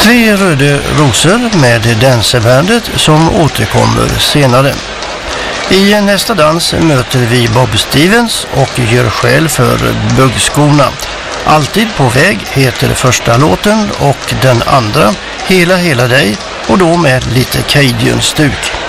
3 röda rosor med dansebandet som återkommer senare. I nästa dans möter vi Bob Stevens och gör skäl för buggskorna. Alltid på väg heter första låten och den andra Hela dig, och då med lite Cajun-stuk.